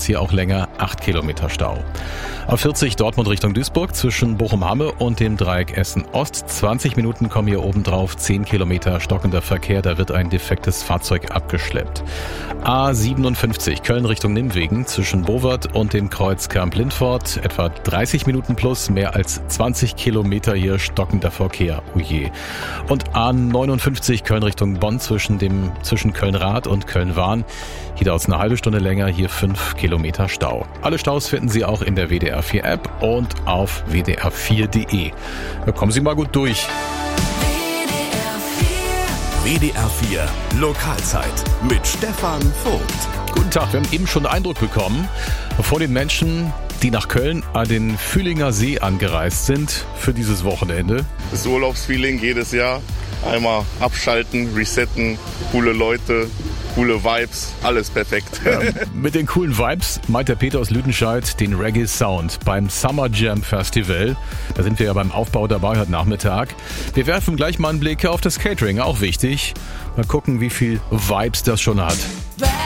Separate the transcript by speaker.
Speaker 1: es hier auch länger, 8 Kilometer Stau. A40 Dortmund Richtung Duisburg zwischen Bochum-Hamme und dem Dreieck Essen-Ost. 20 Minuten kommen hier oben drauf, 10 Kilometer stockender Verkehr, da wird ein defektes Fahrzeug abgeschleppt. A57 Köln Richtung Nimwegen zwischen Bowert und dem Kreuz Kamp-Lindfort. Etwa 30 Minuten plus, mehr als 20 Kilometer hier stockender Verkehr. Oh je. Und A59 Köln Richtung Bonn zwischen Köln-Rath und Köln-Wahn. Hier dauert es eine halbe Stunde länger, hier 5 Kilometer Stau. Alle Staus finden Sie auch in der WDR 4 App und auf wdr4.de. Da kommen Sie mal gut durch.
Speaker 2: WDR 4 Lokalzeit mit Stefan Vogt.
Speaker 1: Guten Tag, wir haben eben schon einen Eindruck bekommen von den Menschen, die nach Köln an den Fühlinger See angereist sind für dieses Wochenende.
Speaker 3: Das Urlaubsfeeling jedes Jahr. Einmal abschalten, resetten, coole Leute, coole Vibes, alles perfekt.
Speaker 1: Ja, mit den coolen Vibes meint der Peter aus Lüdenscheid den Reggae Sound beim Summer Jam Festival. Da sind wir ja beim Aufbau dabei heute Nachmittag. Wir werfen gleich mal einen Blick auf das Catering, auch wichtig. Mal gucken, wie viel Vibes das schon hat.